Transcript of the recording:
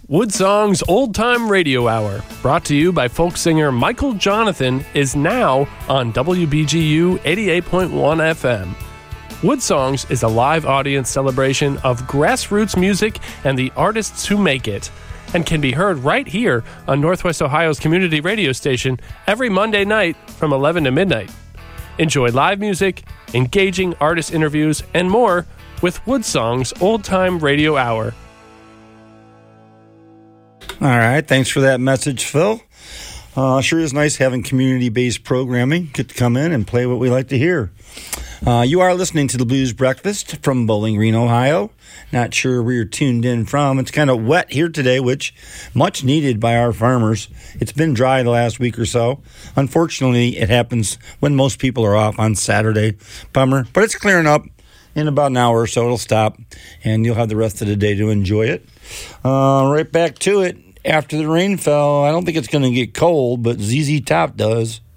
Woodsong's Old Time Radio Hour, brought to you by folk singer Michael Jonathan, is now on WBGU 88.1 FM. Woodsongs is a live audience celebration of grassroots music and the artists who make it, and can be heard right here on Northwest Ohio's community radio station every Monday night from 11 to midnight. Enjoy live music, engaging artist interviews, and more with Woodsong's Old Time Radio Hour. All right, thanks for that message, Phil. Sure is nice having community-based programming. Get to come in and play what we like to hear. You are listening to the Blues Breakfast from Bowling Green, Ohio. Not sure where you're tuned in from. It's kind of wet here today, which much needed by our farmers. It's been dry the last week or so. Unfortunately, it happens when most people are off on Saturday. Bummer, but it's clearing up. In about an hour or so, it'll stop, and you'll have the rest of the day to enjoy it. Right back to it. After the rain fell, I don't think it's going to get cold, but ZZ Top does.